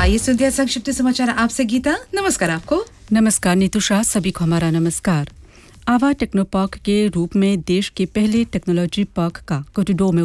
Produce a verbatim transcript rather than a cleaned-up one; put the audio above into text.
आइए सुनते हैं संक्षिप्त समाचार आपसे गीता। नमस्कार आपको। नमस्कार नीतूषा, सभी को हमारा नमस्कार। आवा टेक्नोपार्क के रूप में देश के पहले टेक्नोलॉजी पार्क का कोरिडोर में